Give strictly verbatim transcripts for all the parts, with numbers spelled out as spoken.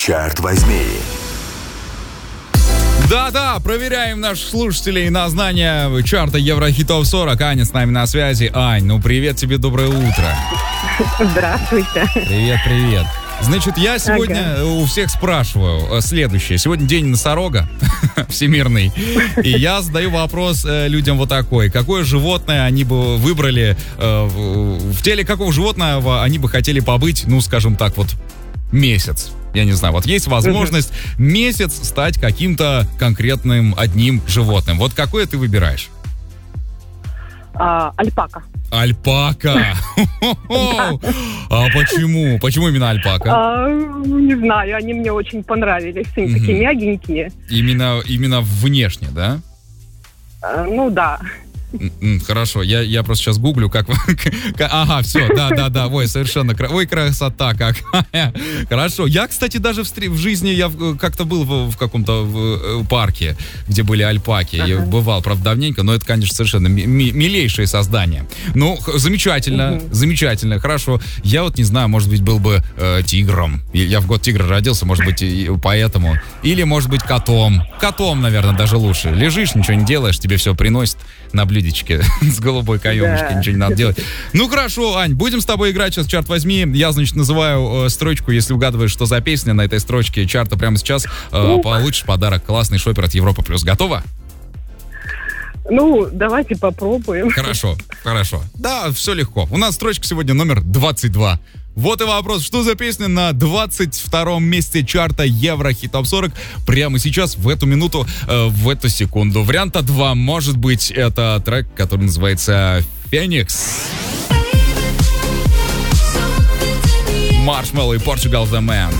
Чарт возьми. Да-да, проверяем наших слушателей на знание чарта Еврохитов сорок. Аня с нами на связи. Ань, ну привет тебе, доброе утро. Здравствуйте. Привет, привет. Значит, я сегодня ага. у всех спрашиваю следующее. Сегодня день носорога всемирный. И я задаю вопрос людям вот такой. Какое животное они бы выбрали, в теле какого животного они бы хотели побыть, ну, скажем так, вот месяц? Я не знаю, вот есть возможность uh-huh. месяц стать каким-то конкретным одним животным. Вот какое ты выбираешь? А, альпака. Альпака? А почему? Почему именно альпака? Не знаю, они мне очень понравились. Они такие мягенькие. Именно внешне, да? Ну да. Хорошо, я, я просто сейчас гуглю, как... Ага, все, да-да-да, ой, совершенно... Ой, красота какая. Хорошо. Я, кстати, даже в, в жизни, я как-то был в, в каком-то в, парке, где были альпаки. Ага. Я бывал, правда, давненько, но это, конечно, совершенно ми- милейшее создание. Ну, замечательно, угу. замечательно, хорошо. Я вот не знаю, может быть, был бы э, тигром. Я в год тигра родился, может быть, и, поэтому. Или, может быть, котом. Котом, наверное, даже лучше. Лежишь, ничего не делаешь, тебе все приносит на блюдечке с голубой каемочкой, да. Ничего не надо делать. Ну хорошо, Ань, будем с тобой играть сейчас, чарт возьми. Я, значит, называю э, строчку, если угадываешь, что за песня на этой строчке чарта прямо сейчас, э, получишь подарок. Классный шопер от Европа Плюс. Готова? Ну, давайте попробуем. Хорошо, хорошо. Да, все легко. У нас строчка сегодня номер двадцать два. Вот и вопрос, что за песня на двадцать втором месте чарта Еврохитов сорок прямо сейчас, в эту минуту, э, в эту секунду. Варианта два, может быть, это трек, который называется «Феникс». Marshmello и Portugal The Man.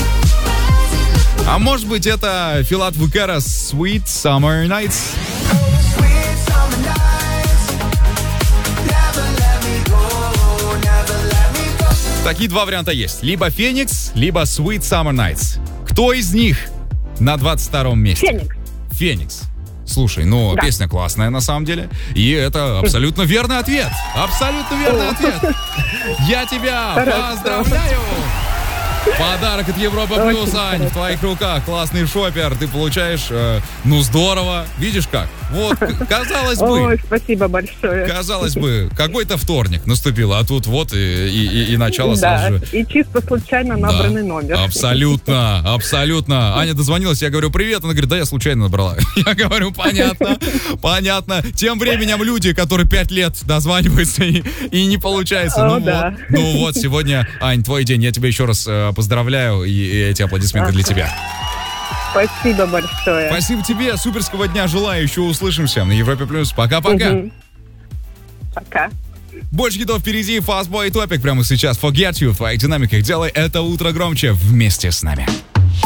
А может быть, это Филат Вукера «Sweet Summer Nights». Такие два варианта есть. Либо «Феникс», либо «Sweet Summer Nights». Кто из них на двадцать втором месте? «Феникс». «Феникс». Слушай, ну, да. Песня классная на самом деле. И это абсолютно верный ответ. Абсолютно верный ответ. Я тебя поздравляю. Подарок от Европа Плюс, Ань, в твоих руках. Классный шопер. Ты получаешь, э, ну, здорово. Видишь как? Вот, казалось бы... Ой, спасибо большое. Казалось бы, какой-то вторник наступил, а тут вот и, и, и начало да, сразу же. И чисто случайно набранный да, номер. Абсолютно, абсолютно. Аня дозвонилась, я говорю, привет. Она говорит, да, я случайно набрала. Я говорю, понятно, понятно. Тем временем люди, которые пять лет дозваниваются и, и не получается. О, ну, да. вот, ну вот, сегодня, Ань, твой день. Я тебя еще раз э, поздравляю, и, и эти аплодисменты ага. для тебя. Спасибо большое. Спасибо тебе, суперского дня желаю. Еще услышимся на Европе Плюс. Пока-пока. Угу. Пока. Больше хитов впереди. Fastboy и Топик прямо сейчас. Forget You в твоих динамиках. Делай это утро громче вместе с нами.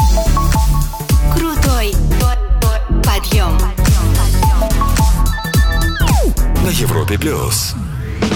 Крутой подъем. На Европе Плюс.